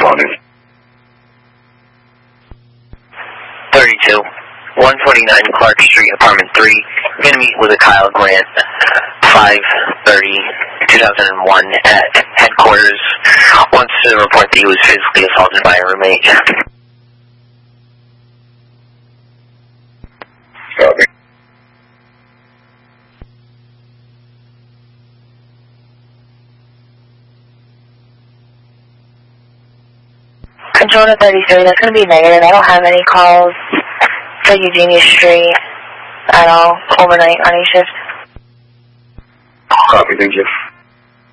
responding. 32, 149 Clark Street, apartment 3. I'm going to meet with a Kyle Grant, 5/30/2001 at headquarters. Wants to report that he was physically assaulted by a roommate. Copy. Control to 33, that's going to be negative. I don't have any calls for Eugenia Street at all overnight on a shift. Copy, thank you.